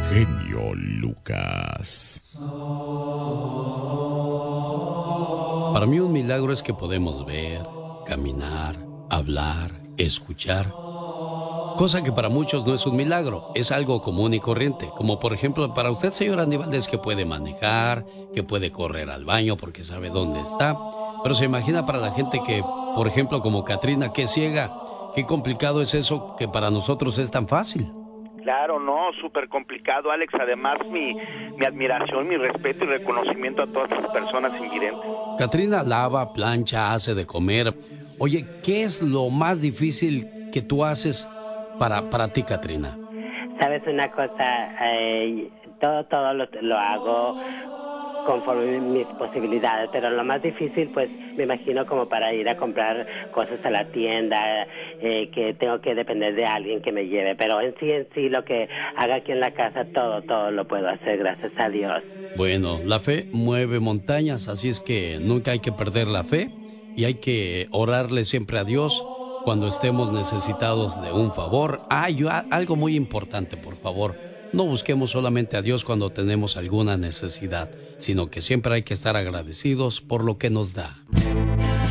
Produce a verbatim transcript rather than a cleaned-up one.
genio Lucas. Para mí un milagro es que podemos ver, caminar, hablar, escuchar. Cosa que para muchos no es un milagro, es algo común y corriente. Como por ejemplo para usted, señor Andy Valdés, que puede manejar, que puede correr al baño porque sabe dónde está. Pero se imagina para la gente que, por ejemplo, como Katrina, que es ciega. Qué complicado es eso que para nosotros es tan fácil. Claro, no, súper complicado, Alex. Además, mi, mi admiración, mi respeto y reconocimiento a todas las personas invidentes. Katrina lava, plancha, hace de comer. Oye, ¿qué es lo más difícil que tú haces para, para ti, Katrina? Sabes una cosa, eh, todo, todo lo, lo hago conforme mis posibilidades, pero lo más difícil, pues, me imagino como para ir a comprar cosas a la tienda, eh, que tengo que depender de alguien que me lleve, pero en sí, en sí, lo que haga aquí en la casa, todo, todo lo puedo hacer, gracias a Dios. Bueno, la fe mueve montañas, así es que nunca hay que perder la fe y hay que orarle siempre a Dios cuando estemos necesitados de un favor. Ah, yo, algo muy importante, por favor. No busquemos solamente a Dios cuando tenemos alguna necesidad, sino que siempre hay que estar agradecidos por lo que nos da.